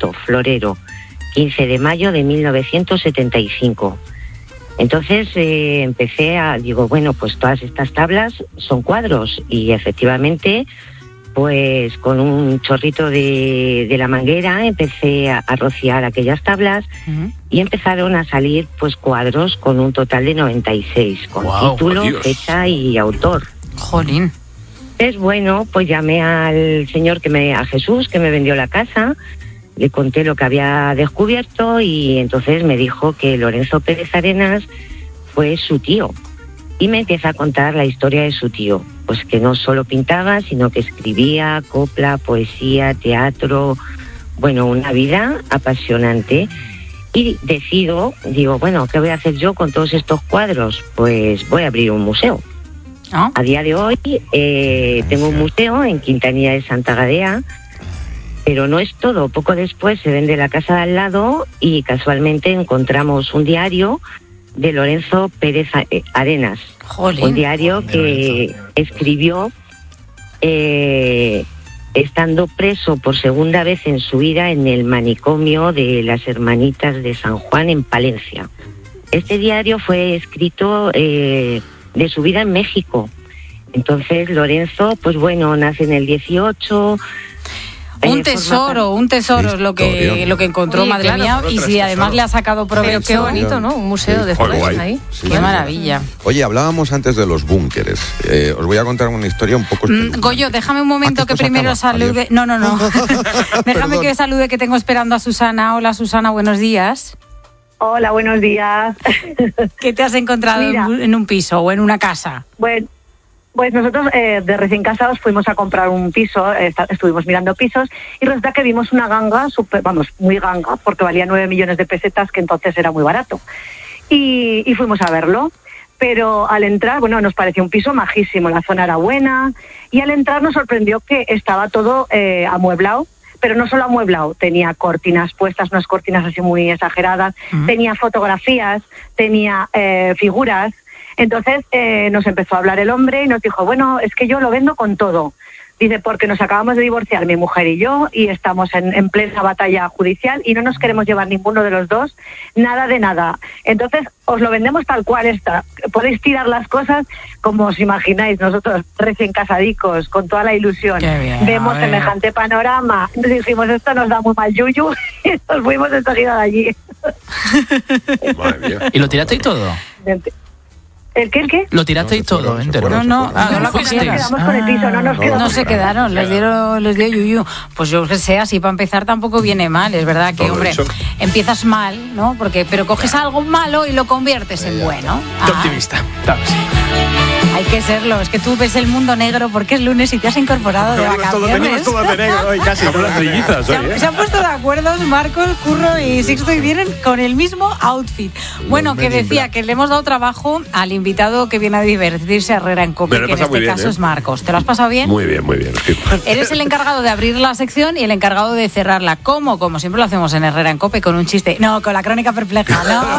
Augusto Florero, 15 de mayo de 1975. Entonces digo, bueno, pues todas estas tablas son cuadros, y efectivamente, pues con un chorrito de la manguera empecé a rociar aquellas tablas, y empezaron a salir pues cuadros con un total de 96, con título, fecha y autor. Jolín. Entonces, bueno, pues llamé al señor a Jesús, que me vendió la casa, le conté lo que había descubierto, y entonces me dijo que Lorenzo Pérez Arenas fue su tío. Y me empieza a contar la historia de su tío, pues que no solo pintaba, sino que escribía copla, poesía, teatro, bueno, una vida apasionante. Y digo, bueno, ¿qué voy a hacer yo con todos estos cuadros? Pues voy a abrir un museo. A día de hoy tengo un museo en Quintanilla de Santa Gadea, pero no es todo. Poco después se vende la casa de al lado y casualmente encontramos un diario de Lorenzo Pérez Arenas. Jolín. Un diario que escribió estando preso por segunda vez en su vida en el manicomio de las Hermanitas de San Juan en Palencia. Este diario fue escrito de su vida en México. Entonces Lorenzo, pues bueno, nace en el 18. Un tesoro es lo que encontró, Oye, madre mía, y si además le ha sacado provecho. Pero qué bonito, ¿no? Un museo de flores ahí. Sí, Qué maravilla. Oye, hablábamos antes de los búnkeres. Os voy a contar una historia un poco espeluznante. Goyo, déjame un momento que primero salude. No. Déjame que salude, que tengo esperando a Susana. Hola, Susana, buenos días. Hola, buenos días. ¿Qué te has encontrado en un piso o en una casa? Bueno, pues nosotros de recién casados fuimos a comprar un piso, estuvimos mirando pisos, y resulta que vimos una ganga, muy ganga, porque valía 9 millones de pesetas, que entonces era muy barato. Y fuimos a verlo. Pero al entrar, bueno, nos pareció un piso majísimo, la zona era buena, y al entrar nos sorprendió que estaba todo amueblado. Pero no solo amueblado, tenía cortinas puestas, unas cortinas así muy exageradas, tenía fotografías, tenía figuras. Entonces nos empezó a hablar el hombre y nos dijo, bueno, es que yo lo vendo con todo. Dice, porque nos acabamos de divorciar mi mujer y yo, y estamos en plena batalla judicial y no nos queremos llevar ninguno de los dos, nada de nada. Entonces os lo vendemos tal cual está. Podéis tirar las cosas como os imagináis. Nosotros recién casadicos, con toda la ilusión, vemos semejante panorama. Dijimos, esto nos da muy mal yuyu, y nos fuimos enseguida de allí. Madre mía. ¿Y lo tirasteis todo? ¿El qué? ¿Lo tirasteis todo entero? No nos quedamos con el piso, no se quedaron, les dio yuyu. Pues yo que sé, así para empezar tampoco viene mal. Es verdad que, hombre, empiezas mal, ¿no? Pero coges algo malo y lo conviertes en bueno. Qué optimista. Claro, sí. Hay que serlo, es que tú ves el mundo negro porque es lunes y te has incorporado de vacaciones. Todo de negro hoy, casi como las trillizas hoy, se han puesto de acuerdo Marcos, Curro y Sixto, y vienen con el mismo outfit. Bueno, que decía que le hemos dado trabajo al invitado que viene a divertirse a Herrera en Cope, que en este caso es Marcos. ¿Te lo has pasado bien? Muy bien. Sí. Eres el encargado de abrir la sección y el encargado de cerrarla. ¿Cómo? Como siempre lo hacemos en Herrera en Cope, con un chiste. No, con la crónica perpleja.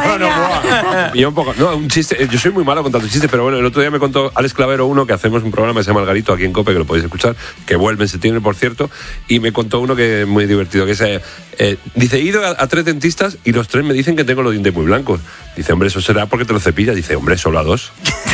Un chiste. Yo soy muy malo contando chistes, pero bueno, el otro día me contó Alex Clavero uno, que hacemos un programa que se llama El Garito aquí en Cope, que lo podéis escuchar, que vuelve en septiembre, por cierto, y me contó uno que es muy divertido, que es, dice, he ido a 3 dentistas y los 3 me dicen que tengo los dientes muy blancos. Dice, hombre, eso será porque te lo cepillas. Dice, hombre, solo a 2.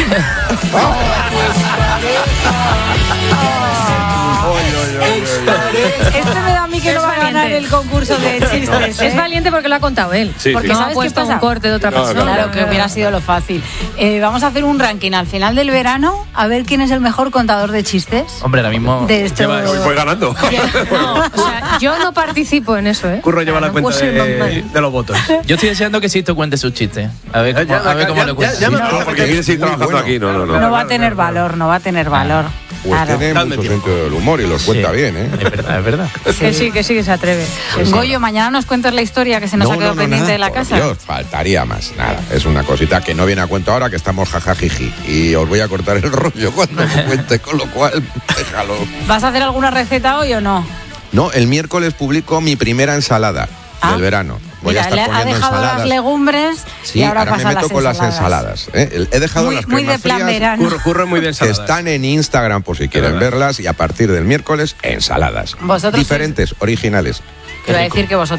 Este me da a mí que no va a ganar el concurso de chistes. Es valiente porque lo ha contado él. Sí, porque sí. sabes que está un corte de otra persona. Claro, que hubiera sido lo fácil. Vamos a hacer un ranking al final del verano, a ver quién es el mejor contador de chistes. Hombre, ahora mismo voy ganando. No, o sea, yo no participo en eso, ¿eh? Curro lleva la cuenta de los votos. Yo estoy deseando que Sisto cuente sus chistes. A ver cómo lo cuenta. No, porque quiere seguir trabajando aquí. No va a tener valor, no va a tener valor. Pues Claro. tiene mucho sentido del humor y los cuenta bien, ¿eh? Es verdad. Que sí que se atreve. Goyo, mañana nos cuentas la historia que se nos ha quedado pendiente nada, de la por casa. Dios, faltaría más, nada. Es una cosita que no viene a cuento ahora, que estamos jajajiji. Y os voy a cortar el rollo cuando me cuente, con lo cual, déjalo. ¿Vas a hacer alguna receta hoy o no? No, el miércoles publico mi primera ensalada del verano. Voy a estar ha poniendo dejado ensaladas. Las legumbres y ahora me pasa meto con las ensaladas. He dejado las muy de cremas plan frías, verano. Curro muy de que ensaladas. están en Instagram por si quieren verlas, y a partir del miércoles, ensaladas. Vosotros diferentes, originales. Quiero decir que vosotros